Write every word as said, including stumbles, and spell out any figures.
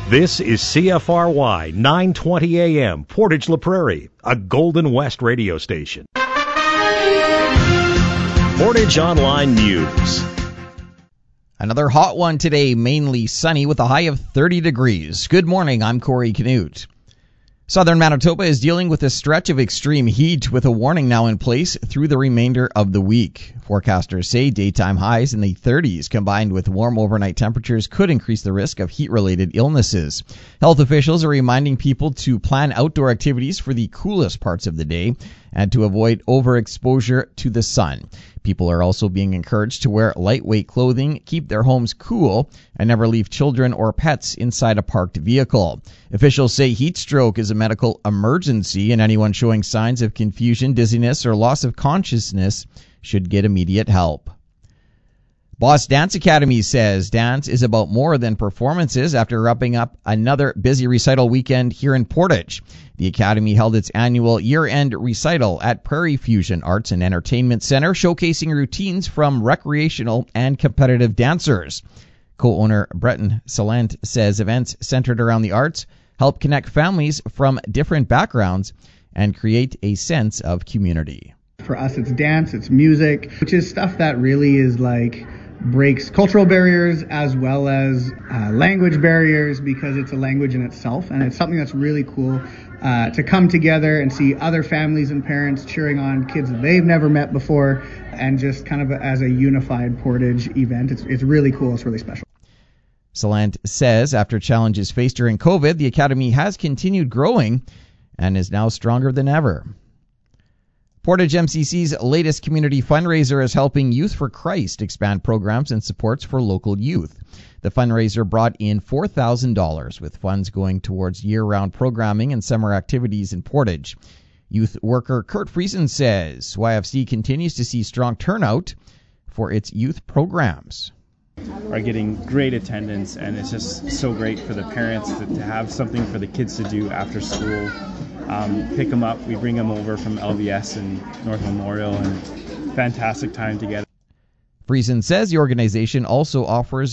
This is C F R Y nine twenty A M, Portage La Prairie, a Golden West radio station. Portage Online News. Another hot one today, mainly sunny with a high of thirty degrees. Good morning, I'm Corey Canute. Southern Manitoba is dealing with a stretch of extreme heat with a warning now in place through the remainder of the week. Forecasters say daytime highs in the thirties combined with warm overnight temperatures could increase the risk of heat-related illnesses. Health officials are reminding people to plan outdoor activities for the coolest parts of the day and to avoid overexposure to the sun. People are also being encouraged to wear lightweight clothing, keep their homes cool, and never leave children or pets inside a parked vehicle. Officials say heat stroke is a medical emergency, and anyone showing signs of confusion, dizziness, or loss of consciousness should get immediate help. Boss Dance Academy says dance is about more than performances after wrapping up another busy recital weekend here in Portage. The Academy held its annual year-end recital at Prairie Fusion Arts and Entertainment Center, showcasing routines from recreational and competitive dancers. Co-owner Breton Salant says events centered around the arts help connect families from different backgrounds and create a sense of community. For us, it's dance, it's music, which is stuff that really is like breaks cultural barriers as well as uh, language barriers, because it's a language in itself, and it's something that's really cool uh, to come together and see other families and parents cheering on kids that they've never met before, and just kind of as a unified Portage event. It's, it's really cool. It's really special. Salant says after challenges faced during COVID, the Academy has continued growing and is now stronger than ever. Portage M C C's latest community fundraiser is helping Youth for Christ expand programs and supports for local youth. The fundraiser brought in four thousand dollars, with funds going towards year-round programming and summer activities in Portage. Youth worker Kurt Friesen says Y F C continues to see strong turnout for its youth programs. Are getting great attendance, and it's just so great for the parents to, to have something for the kids to do after school. Um, pick them up, we bring them over from L V S and North Memorial, and fantastic time together. Friesen says the organization also offers